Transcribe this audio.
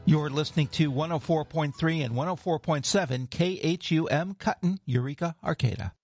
You're listening to 104.3 and 104.7 KHUM Cutton, Eureka, Arcata.